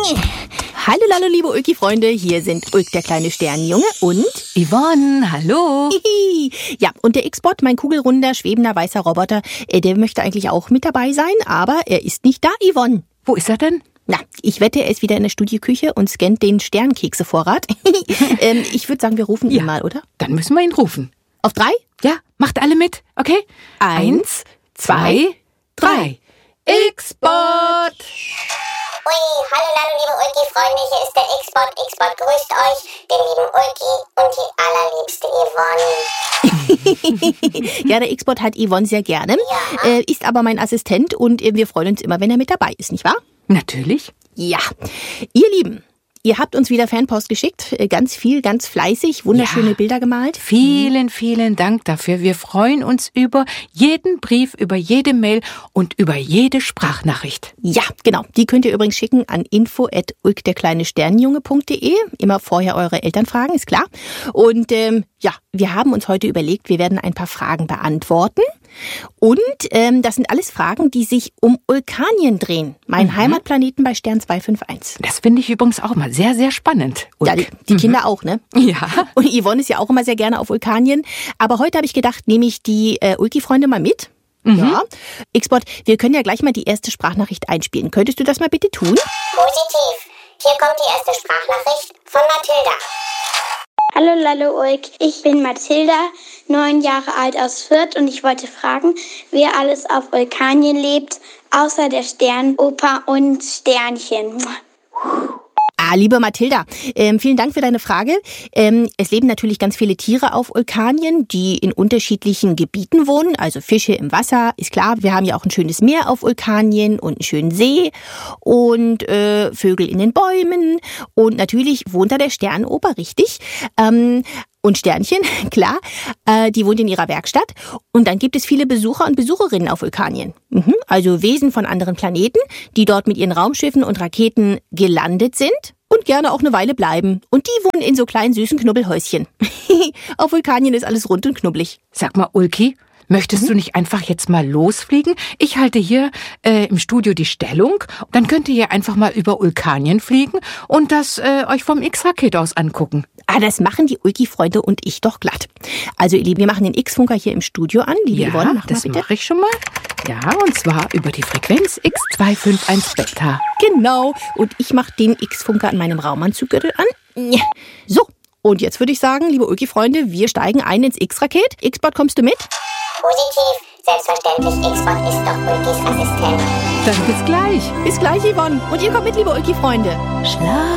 Hallo, liebe Ulki-Freunde, hier sind Ulk, der kleine Sternenjunge und Yvonne, hallo. Ja, und der X-Bot, mein kugelrunder, schwebender, weißer Roboter, der möchte eigentlich auch mit dabei sein, aber er ist nicht da, Yvonne. Wo ist er denn? Na, ich wette, er ist wieder in der Studioküche und scannt den Sternkeksevorrat. Ich würde sagen, wir rufen ihn mal, oder? Dann müssen wir ihn rufen. Auf 3? Ja, macht alle mit, okay? 1, 2, 3. X-Bot! Ui, hallo, liebe Ulki-Freunde, hier ist der X-Bot. X-Bot grüßt euch, den lieben Ulki und die allerliebste Yvonne. Ja, der X-Bot hat Yvonne sehr gerne, Ja. ist aber mein Assistent und wir freuen uns immer, wenn er mit dabei ist, nicht wahr? Natürlich. Ja, ihr Lieben, ihr habt uns wieder Fanpost geschickt, ganz viel, ganz fleißig, wunderschöne Bilder gemalt. Vielen, vielen Dank dafür. Wir freuen uns über jeden Brief, über jede Mail und über jede Sprachnachricht. Ja, genau, die könnt ihr übrigens schicken an info@ulkderkleinesternenjunge.de. Immer vorher eure Eltern fragen, ist klar. Und ja, wir haben uns heute überlegt, wir werden ein paar Fragen beantworten. Und das sind alles Fragen, die sich um Ulkanien drehen. Mein Heimatplaneten bei Stern 251. Das finde ich übrigens auch mal sehr, sehr spannend. Ja, die Kinder auch, ne? Ja. Und Yvonne ist ja auch immer sehr gerne auf Vulkanien. Aber heute habe ich gedacht, nehme ich die Ulki-Freunde mal mit. Ja. X-Bot, wir können ja gleich mal die erste Sprachnachricht einspielen. Könntest du das mal bitte tun? Positiv. Hier kommt die erste Sprachnachricht von Mathilda. Hallo Ulk, ich bin Mathilda, 9 Jahre alt aus Fürth und ich wollte fragen, wer alles auf Vulkanien lebt, außer der Sternoper und Sternchen. Liebe Mathilda, vielen Dank für deine Frage. Es leben natürlich ganz viele Tiere auf Vulkanien, die in unterschiedlichen Gebieten wohnen, also Fische im Wasser, ist klar. Wir haben ja auch ein schönes Meer auf Vulkanien und einen schönen See und Vögel in den Bäumen und natürlich wohnt da der Sternoper, richtig. Und Sternchen, klar, die wohnt in ihrer Werkstatt. Und dann gibt es viele Besucher und Besucherinnen auf Vulkanien. Also Wesen von anderen Planeten, die dort mit ihren Raumschiffen und Raketen gelandet sind und gerne auch eine Weile bleiben. Und die wohnen in so kleinen, süßen Knubbelhäuschen. Auf Vulkanien ist alles rund und knubbelig. Sag mal, Ulki, möchtest du nicht einfach jetzt mal losfliegen? Ich halte hier im Studio die Stellung. Dann könnt ihr einfach mal über Vulkanien fliegen und das euch vom X-Raket aus angucken. Das machen die Ulki-Freunde und ich doch glatt. Also ihr Lieben, wir machen den X-Funker hier im Studio an. Liebe Yvonne, mach das mal bitte. mache ich schon mal. Ja, und zwar über die Frequenz X251 Beta. Genau. Und ich mache den X-Funker an meinem Raumanzuggürtel an. So, und jetzt würde ich sagen, liebe Ulki-Freunde, wir steigen ein ins X-Raket. X-Bot, kommst du mit? Positiv. Selbstverständlich, X-Bot ist doch Ulkis Assistent. Dann bis gleich. Bis gleich, Yvonne. Und ihr kommt mit, liebe Ulki-Freunde. Schlaf.